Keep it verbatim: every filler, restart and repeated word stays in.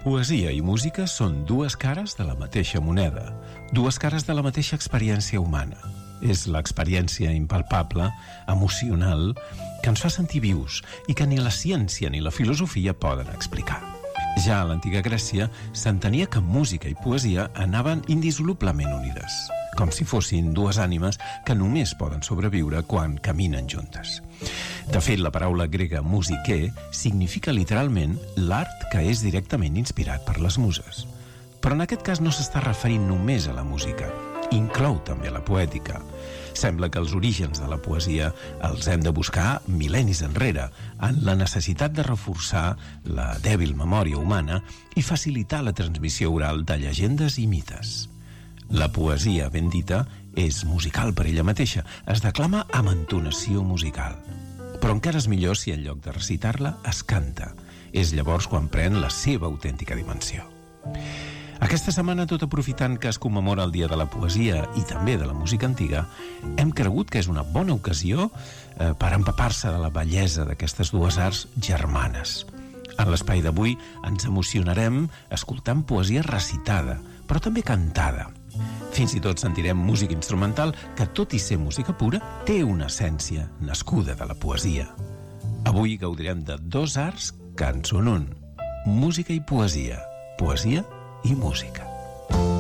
Poesia i música són dues cares de la mateixa moneda, dues cares de la mateixa experiència humana. És l'experiència impalpable, emocional, que ens fa sentir vius i que ni la ciència ni la filosofia poden explicar. Ja a l'antiga Grècia s'entenia que música i poesia anaven indissolublement unides, com si fossin dues ànimes que només poden sobreviure quan caminen juntes. De fet, la paraula grega musiqué significa literalment l'art que és directament inspirat per les muses. Però en aquest cas no s'està referint només a la música, inclou també la poètica. Sembla que els orígens de la poesia els hem de buscar mil·lennis enrere, en la necessitat de reforçar la dèbil memòria humana i facilitar la transmissió oral de llegendes i mites. La poesia, ben dita, és musical per ella mateixa, es declama amb entonació musical. Però encara és millor si en lloc de recitar-la es canta. És llavors quan pren la seva autèntica dimensió. Aquesta setmana, tot aprofitant que es commemora el Dia de la Poesia i també de la música antiga, hem cregut que és una bona ocasió eh, per empapar-se de la bellesa d'aquestes dues arts germanes. En l'espai d'avui ens emocionarem escoltant poesia recitada, però també cantada. Fins i tot sentirem música instrumental que, tot i ser música pura, té una essència nascuda de la poesia. Avui gaudirem de dos arts que en són un: música i poesia, poesia i música.